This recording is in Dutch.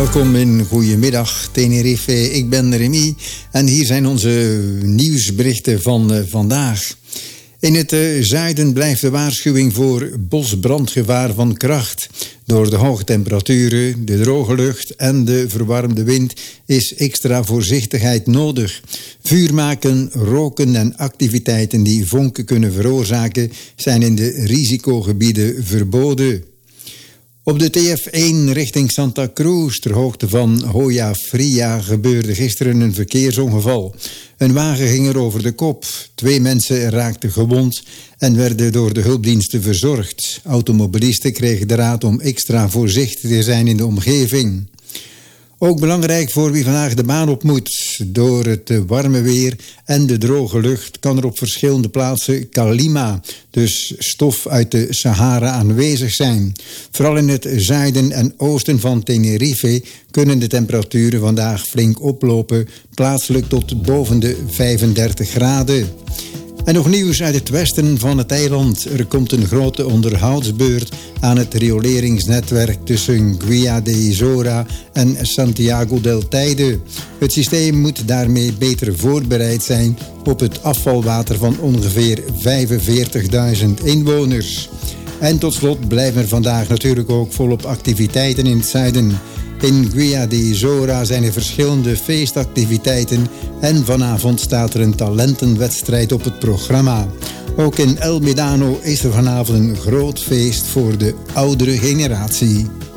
Welkom in Goedemiddag Tenerife. Ik ben Remy en hier zijn onze nieuwsberichten van vandaag. In het zuiden blijft de waarschuwing voor bosbrandgevaar van kracht. Door de hoge temperaturen, de droge lucht en de verwarmde wind is extra voorzichtigheid nodig. Vuur maken, roken en activiteiten die vonken kunnen veroorzaken zijn in de risicogebieden verboden. Op de TF1 richting Santa Cruz, ter hoogte van Hoya Fria, gebeurde gisteren een verkeersongeval. Een wagen ging er over de kop. 2 mensen raakten gewond en werden door de hulpdiensten verzorgd. Automobilisten kregen de raad om extra voorzichtig te zijn in de omgeving. Ook belangrijk voor wie vandaag de baan op moet. Door het warme weer en de droge lucht kan er op verschillende plaatsen kalima, dus stof uit de Sahara, aanwezig zijn. Vooral in het zuiden en oosten van Tenerife kunnen de temperaturen vandaag flink oplopen, plaatselijk tot boven de 35 graden. En nog nieuws uit het westen van het eiland. Er komt een grote onderhoudsbeurt aan het rioleringsnetwerk tussen Guia de Isora en Santiago del Teide. Het systeem moet daarmee beter voorbereid zijn op het afvalwater van ongeveer 45.000 inwoners. En tot slot blijven er vandaag natuurlijk ook volop activiteiten in het zuiden. In Guia de Isora zijn er verschillende feestactiviteiten en vanavond staat er een talentenwedstrijd op het programma. Ook in El Medano is er vanavond een groot feest voor de oudere generatie.